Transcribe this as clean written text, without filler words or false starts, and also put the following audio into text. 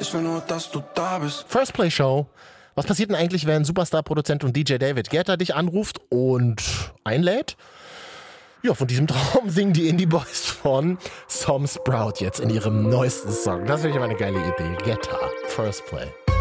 Ich will nur, dass du da bist. First Play Show. Was passiert denn eigentlich, wenn Superstar-Produzent und DJ David Guetta dich anruft und einlädt? Ja, von diesem Traum singen die Indie Boys von Some Sprout jetzt in ihrem neuesten Song. Das ist wirklich eine geile Idee. Guetta, First Play.